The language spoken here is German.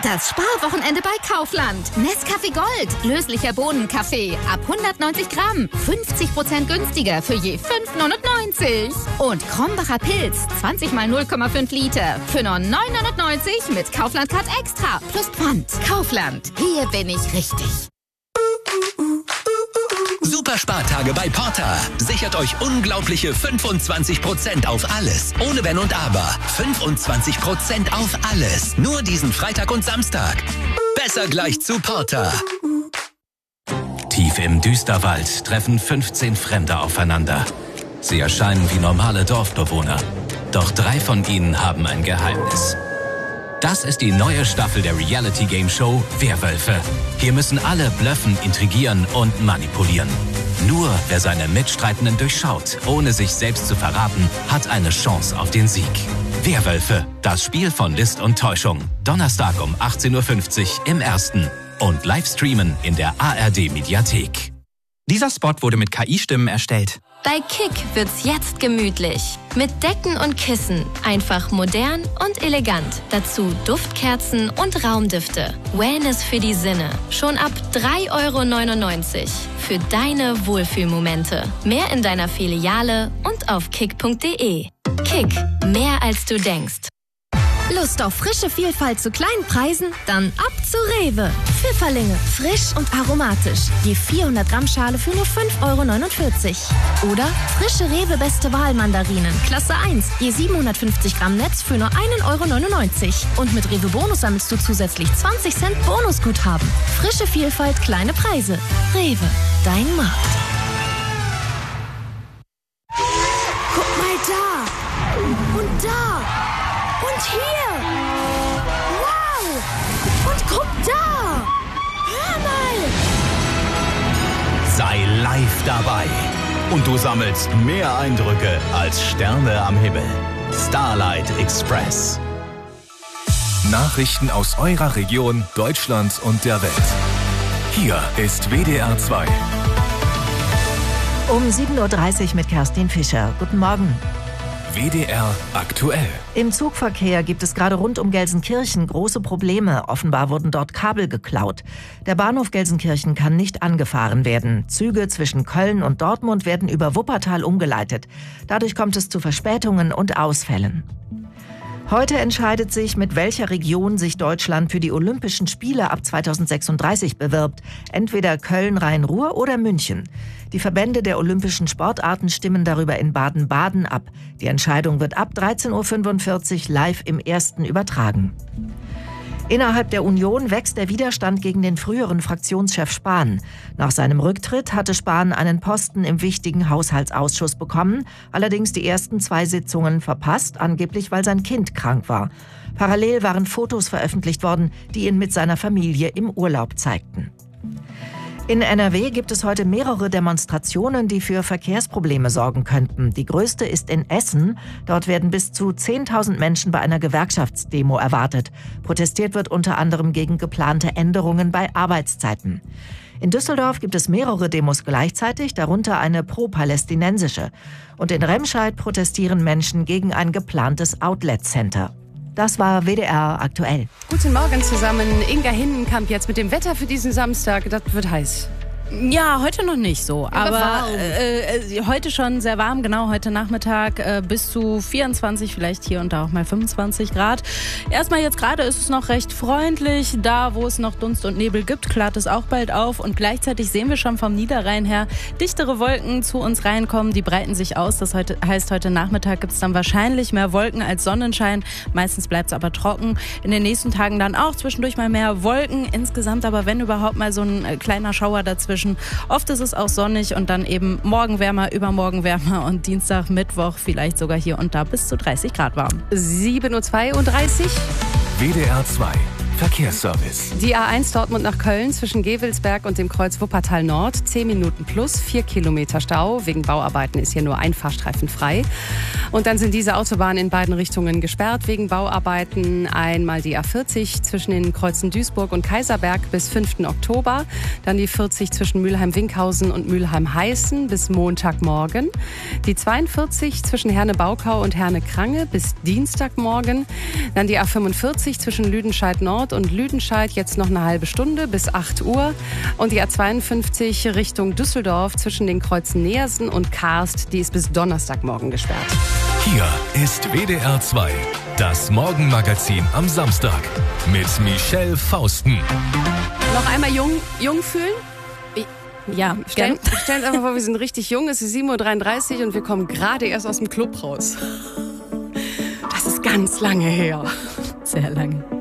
Das Sparwochenende bei Kaufland. Nescafé Gold, löslicher Bohnenkaffee, ab 190 Gramm, 50% günstiger für je 5,99. Und Krombacher Pilz, 20 mal 0,5 Liter, für nur 9,99 mit Kaufland Card Extra, plus Pfand. Kaufland, hier bin ich richtig. Super Spartage bei Porter. Sichert euch unglaubliche 25% auf alles. Ohne Wenn und Aber. 25% auf alles. Nur diesen Freitag und Samstag. Besser gleich zu Porter. Tief im Düsterwald treffen 15 Fremde aufeinander. Sie erscheinen wie normale Dorfbewohner. Doch 3 von ihnen haben ein Geheimnis. Das ist die neue Staffel der Reality-Game-Show Werwölfe. Hier müssen alle blöffen, intrigieren und manipulieren. Nur wer seine Mitstreitenden durchschaut, ohne sich selbst zu verraten, hat eine Chance auf den Sieg. Werwölfe, das Spiel von List und Täuschung. Donnerstag um 18:50 Uhr im Ersten. Und live streamen in der ARD-Mediathek. Dieser Spot wurde mit KI-Stimmen erstellt. Bei Kick wird's jetzt gemütlich. Mit Decken und Kissen. Einfach modern und elegant. Dazu Duftkerzen und Raumdüfte. Wellness für die Sinne. Schon ab 3,99 € für deine Wohlfühlmomente. Mehr in deiner Filiale und auf kick.de. Kick, mehr als du denkst. Lust auf frische Vielfalt zu kleinen Preisen? Dann ab zu Rewe. Pfifferlinge, frisch und aromatisch. Je 400 Gramm Schale für nur 5,49 €. Oder frische Rewe Beste Wahl Mandarinen, Klasse 1. Je 750 Gramm Netz für nur 1,99 €. Und mit Rewe Bonus sammelst du zusätzlich 20 Cent Bonusguthaben. Frische Vielfalt, kleine Preise. Rewe, dein Markt. Guck mal da! Und da! Und hier! Wow! Und guck da! Hör mal! Sei live dabei. Und du sammelst mehr Eindrücke als Sterne am Himmel. Starlight Express. Nachrichten aus eurer Region, Deutschland und der Welt. Hier ist WDR 2. Um 7:30 Uhr mit Kerstin Fischer. Guten Morgen. WDR aktuell. Im Zugverkehr gibt es gerade rund um Gelsenkirchen große Probleme. Offenbar wurden dort Kabel geklaut. Der Bahnhof Gelsenkirchen kann nicht angefahren werden. Züge zwischen Köln und Dortmund werden über Wuppertal umgeleitet. Dadurch kommt es zu Verspätungen und Ausfällen. Heute entscheidet sich, mit welcher Region sich Deutschland für die Olympischen Spiele ab 2036 bewirbt. Entweder Köln, Rhein-Ruhr oder München. Die Verbände der olympischen Sportarten stimmen darüber in Baden-Baden ab. Die Entscheidung wird ab 13:45 Uhr live im Ersten übertragen. Innerhalb der Union wächst der Widerstand gegen den früheren Fraktionschef Spahn. Nach seinem Rücktritt hatte Spahn einen Posten im wichtigen Haushaltsausschuss bekommen, allerdings die ersten 2 Sitzungen verpasst, angeblich weil sein Kind krank war. Parallel waren Fotos veröffentlicht worden, die ihn mit seiner Familie im Urlaub zeigten. In NRW gibt es heute mehrere Demonstrationen, die für Verkehrsprobleme sorgen könnten. Die größte ist in Essen. Dort werden bis zu 10.000 Menschen bei einer Gewerkschaftsdemo erwartet. Protestiert wird unter anderem gegen geplante Änderungen bei Arbeitszeiten. In Düsseldorf gibt es mehrere Demos gleichzeitig, darunter eine pro-palästinensische. Und in Remscheid protestieren Menschen gegen ein geplantes Outlet-Center. Das war WDR aktuell. Guten Morgen zusammen. Inga Hindenkamp jetzt mit dem Wetter für diesen Samstag. Das wird heiß. Ja, heute noch nicht so, aber heute schon sehr warm, genau, heute Nachmittag bis zu 24, vielleicht hier und da auch mal 25 Grad. Erstmal jetzt gerade ist es noch recht freundlich, da wo es noch Dunst und Nebel gibt, klart es auch bald auf und gleichzeitig sehen wir schon vom Niederrhein her dichtere Wolken zu uns reinkommen, die breiten sich aus, das heißt heute Nachmittag gibt es dann wahrscheinlich mehr Wolken als Sonnenschein, meistens bleibt es aber trocken, in den nächsten Tagen dann auch zwischendurch mal mehr Wolken, insgesamt aber wenn überhaupt mal so ein kleiner Schauer dazwischen. Oft ist es auch sonnig und dann eben morgen wärmer, übermorgen wärmer und Dienstag, Mittwoch vielleicht sogar hier und da bis zu 30 Grad warm. 7:32 Uhr. WDR 2. Verkehrsservice. Die A1 Dortmund nach Köln zwischen Gevelsberg und dem Kreuz Wuppertal Nord. 10 Minuten plus, 4 Kilometer Stau. Wegen Bauarbeiten ist hier nur ein Fahrstreifen frei. Und dann sind diese Autobahnen in beiden Richtungen gesperrt wegen Bauarbeiten. Einmal die A40 zwischen den Kreuzen Duisburg und Kaiserberg bis 5. Oktober. Dann die 40 zwischen Mülheim-Winkhausen und Mülheim-Heißen bis Montagmorgen. Die 42 zwischen Herne-Baukau und Herne-Krange bis Dienstagmorgen. Dann die A45 zwischen Lüdenscheid Nord Nord und Lüdenscheid jetzt noch eine halbe Stunde bis 8 Uhr. Und die A52 Richtung Düsseldorf zwischen den Kreuzen Neersen und Karst, die ist bis Donnerstagmorgen gesperrt. Hier ist WDR 2, das Morgenmagazin am Samstag mit Michelle Fausten. Noch einmal jung fühlen? Ja, stellen uns einfach vor, wir sind richtig jung. Es ist 7.33 Uhr und wir kommen gerade erst aus dem Club raus. Das ist ganz lange her. Sehr lange.